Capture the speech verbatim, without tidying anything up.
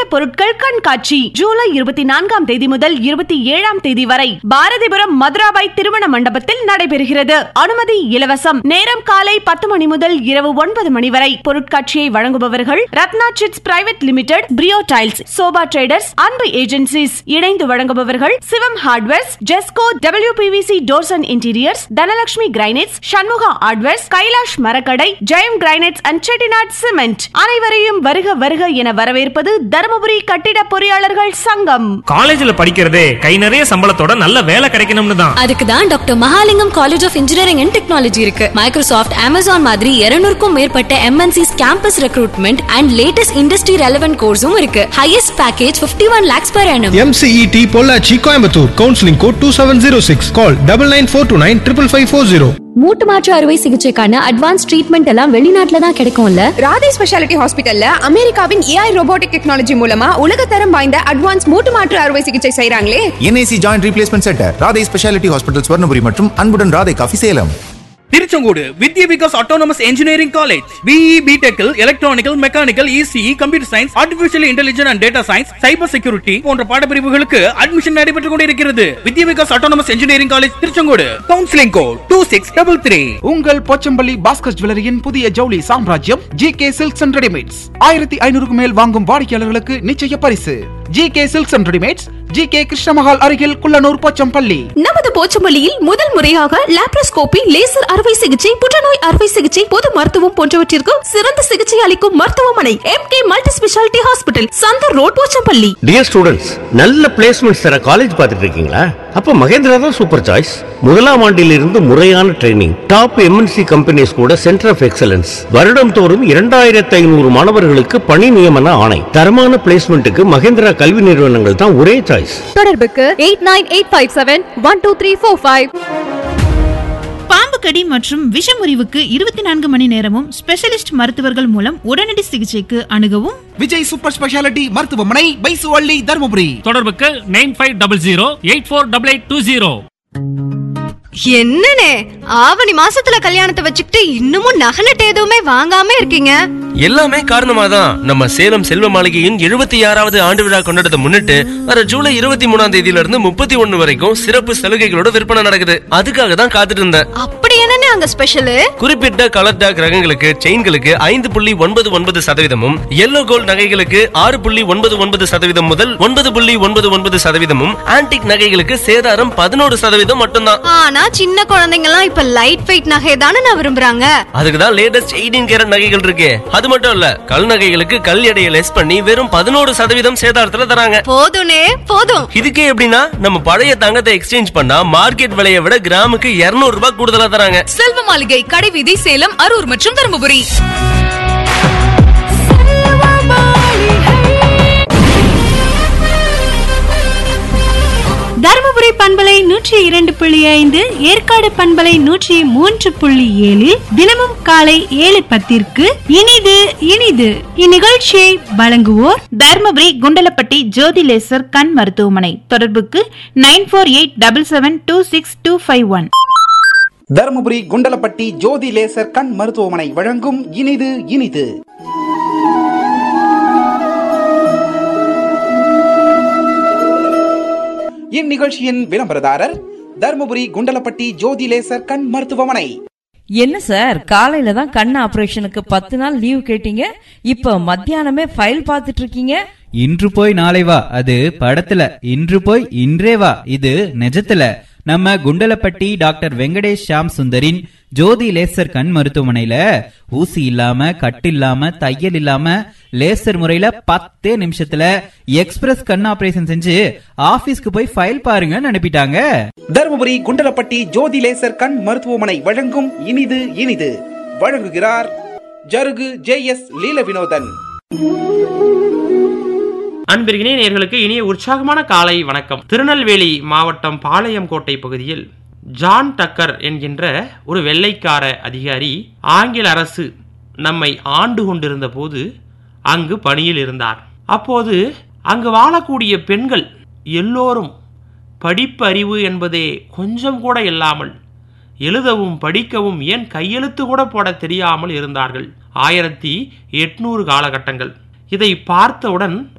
பொருட்கள் கண்காட்சி ஜூலை இருபத்தி நான்காம் தேதி முதல் இருபத்தி ஏழாம் தேதி வரை பாரதிபுரம் மதுராபாய் திருமண மண்டபத்தில் நடைபெறுகிறது. அனுமதி இலவசம். நேரம் காலை பத்து மணி முதல் இரவு ஒன்பது மணி வரை. பொருட்காட்சியை வழங்குபவர்கள் Ratna chits private limited, பிரியோ tiles, sofa traders, அன்பு ஏஜென்சிஸ். இணைந்து வழங்குபவர்கள் சிவம் hardwares, Jesco, WPVC doors and interiors, Dhanalakshmi granites, Shanmuga hardwares, Kailash மரக்கடை, Jayam granites and Chettinad cement. அனைவரையும் வருக வருக என வரவேற்பது தருமபுரி கட்டிட பொறியாளர்கள் சங்கம். காலேஜ்ல படிக்கிறதே கை நிறைய சம்பளத்தோட நல்ல வேலை கிடைக்கணும்னு தான். அதுக்கு தான் doctor Mahalingam college of engineering and technology இருக்கு. மைக்ரோசாஃப்ட், அமேசான் மாதிரி இருநூறுக்கும் மேற்பட்ட MNCs campus recruitment and latest industry relevant கோர்ஸும் இருக்கு. Highest package fifty one lakhs per annum. M C E T Pollachi Coimbatore. Counselling code two seven zero six. கால் nine nine four two nine five five four zero. மூட்டு மாற்று அறுவை சிகிச்சைக்கான advance treatment எல்லாம் வெளிநாட்டுல தான் கிடைக்கும்ல. Radhe speciality ஹாஸ்பிட்டல்ல அமெரிக்காவின் ஏஐ ரோபோட்டிக் டெக்னாலஜி மூலமா உலகத்தரம் வாய்ந்த அட்வான்ஸ் மூட்டு மாற்று அறுவை சிகிச்சை செய்றாங்களே. N A C joint replacement centre, Radhe speciality hospital, Swarnapuri மற்றும் அன்புடன் Radhe coffee Salem. Tiruchengode Vidya Vikas autonomous engineering college. BE, பிடெக்கில் electronical, mechanical, ECE, computer science, artificial intelligence and data science, cyber security போன்ற பாடப்பிரிவுகளுக்கு அட்மிஷன் நடைபெற்றுக் கொண்டிருக்கிறது. வித்யா Vikas autonomous engineering college Tiruchengode. Counselling code two six three three. உங்கள் போச்சம்பள்ளி பாஸ்கர் ஜுவல்லரியின் புதிய ஜவுளி சாம்ராஜ்யம் G K silks and readymades. ஆயிரத்தி ஐநூறுக்கு மேல் வாங்கும் வாடிக்கையாளர்களுக்கு நிச்சய பரிசு. G K silks and readymades, G K Krishna Mahal அருகில் குள்ளனூர், போச்சம்பள்ளி. நமது போச்சம்பள்ளியில் முதல் முறையாக லாப்ரோஸ்கோபி, லேசர் அறுவை சிகிச்சை, புற்றுநோய் அறுவை சிகிச்சை, பொது மருத்துவம் போன்றவற்றிற்கு சிறந்த சிகிச்சை அளிக்கும் மருத்துவமனை M K multi speciality hospital, Chandar road, Pochampalli. Dear students, நல்ல பிளேஸ்மெண்ட்ஸ் தர காலேஜ் பார்த்துட்டு இருக்கீங்களா? அப்ப மகேந்திரா தான் சூப்பர் சாய்ஸ். முதலாம் ஆண்டில் இருந்து முறையான ட்ரைனிங், டாப் எம்என்சி கம்பெனிஸ் கூட சென்டர் ஆஃப் எக்ஸலன்ஸ், வருடம் தோறும் இரண்டாயிரத்தி ஐநூறு மாணவர்களுக்கு பணி நியமன ஆணை. தரமான பிளேஸ்மெண்ட்டுக்கு மகேந்திரா கல்வி நிறுவனங்கள் தான் ஒரே சாய்ஸ். தொடர்புக்கு eight nine eight five seven one two three four five. பாம்பு கடி மற்றும் விஷமுறிவுக்கு இருபத்தி நான்கு மணி நேரமும் ஸ்பெஷலிஸ்ட் மருத்துவர்கள் மூலம் உடனடி சிகிச்சைக்கு அணுகவும் விஜய் சூப்பர் ஸ்பெஷாலிட்டி மருத்துவமனை, பைசுவள்ளி, தருமபுரி. தொடர்புக்கு nine five zero zero eight four eight eight two zero. என்னனே ஆவணி மாசத்துல கல்யாணத்தை வச்சுக்கிட்டு இன்னமும் நகலட்டு எதுவுமே வாங்காம இருக்கீங்க? எல்லாமே காரணமாதான் நம்ம சேலம் செல்வ மாளிகையின் எழுபத்தி ஆறாவது ஆண்டு விழா கொண்டாடத்தை முன்னிட்டு வர ஜூலை இருபத்தி மூணாம் தேதியில இருந்து முப்பத்தி ஒண்ணு வரைக்கும் சிறப்பு சலுகைகளோட விற்பனை நடக்குது. அதுக்காக தான் காத்துட்டு இருந்தேன். அப்படி என்னன்னு அங்க ஸ்பெஷல்? குறிப்பிட்ட கலர் டாக் ரகங்களுக்கு, செயின்களுக்கு ஐந்து புள்ளி ஒன்பது ஒன்பது சதவீதமும், எல்லோ கோல்ட் நகைகளுக்கு ஆறு புள்ளி ஒன்பது ஒன்பது சதவீதம் முதல் ஒன்பது புள்ளி ஒன்பது ஒன்பது சதவீதமும், ஆன்டிக் நகைகளுக்கு சேதாரம் பதினோரு சதவீதம் மட்டும்தான். ஆனா சின்ன குழந்தைங்க எல்லாம் இப்ப லைட் வெயிட் நகை தானே நான் விரும்புறாங்க. அதுக்குதான் லேட்டஸ்ட் எயிட்டீன் கேரட் நகைகள் இருக்கு. அது மட்டும் இல்ல, கல் நகைகளுக்கு கல் எடையை லெஸ் பண்ணி வெறும் பதினோரு சதவீதம் சேதாரத்துல தராங்க. போதும்னே போதும். இதுக்கே எப்படின்னா, நம்ம பழைய தங்கத்தை எக்ஸ்சேஞ்ச் பண்ணா மார்க்கெட் விலையை விட கிராமுக்கு இருநூறு ரூபாய் கூடுதலா தராங்க. செல்வ மாளிகை, கடைவீதி, சேலம், அரூர் மற்றும் தருமபுரி. தருமபுரி பண்பலை நூற்றி இரண்டு புள்ளி ஐந்து, ஏற்காடு பண்பலை நூற்றி மூன்று புள்ளி ஏழில் தினமும் காலை ஏழு பத்திற்கு இனிது இனிது இந்நிகழ்ச்சியை வழங்குவோர் தருமபுரி குண்டலப்பட்டி ஜோதி லேசர் கண் மருத்துவமனை. தொடர்புக்கு nine four eight double seven two six two five one. Dharmapuri Kundalapatti ஜோதி லேசர் கண் மருத்துவமனை வழங்கும் இனிது இனிது. இந்நிகழ்ச்சியின் விளம்பரதாரர் தர்மபுரி குண்டலப்பட்டி ஜோதி லேசர் கண் மருத்துவமனை. என்ன சார், காலையில தான் கண் ஆபரேஷனுக்கு பத்து நாள் லீவ் கேட்டீங்க, இப்ப மத்தியானமே ஃபைல் பாத்துட்டு இருக்கீங்க. இன்று போய் நாளை வா, அது படத்துல. இன்று போய் இன்றே வா, இது நிஜத்துல. நம்ம குண்டலப்பட்டி டாக்டர் வெங்கடேஷ் ஷாம் சுந்தரின் ஜோதி லேசர் கண் மருத்துவமனையில ஊசி இல்லாம, கட்டு இல்லாம, தையல் இல்லாம லேசர் முறையில பத்தே நிமிஷத்துல எக்ஸ்பிரஸ் கண் ஆபரேஷன் செஞ்சு ஆபீஸ்க்கு போய் ஃபைல் பாருங்கன்னு அனுப்பிட்டாங்க. தருமபுரி குண்டலப்பட்டி ஜோதி லேசர் கண் மருத்துவமனை வழங்கும் இனிது இனிது. வழங்குகிறார் ஜருகு ஜே எஸ் லீல வினோதன். அன்பிற்கினிய நேயர்களுக்கு இனிய உற்சாகமான காலை வணக்கம். திருநெல்வேலி மாவட்டம் பாளையம் கோட்டை பகுதியில் ஜான் டக்கர் என்கின்ற ஒரு வெள்ளைக்கார அதிகாரி ஆங்கில அரசு நம்மை ஆண்டு கொண்டிருந்த போது அங்கு பணியில் இருந்தார். அப்போது அங்கு வாழக்கூடிய பெண்கள் எல்லோரும் படிப்பறிவு என்பதே கொஞ்சம் கூட இல்லாமல், எழுதவும் படிக்கவும் ஏன் கையெழுத்து கூட போட தெரியாமல் இருந்தார்கள். ஆயிரத்தி எட்நூறு காலகட்டங்கள். இதை பார்த்தவுடன்